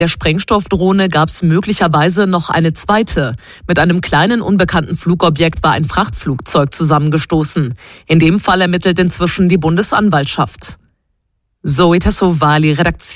der Sprengstoffdrohne gab es möglicherweise noch eine zweite. Mit einem kleinen unbekannten Flugobjekt war ein Frachtflugzeug zusammengestoßen. In dem Fall ermittelt inzwischen die Bundesanwaltschaft. Zoe Tassovali, Redaktion.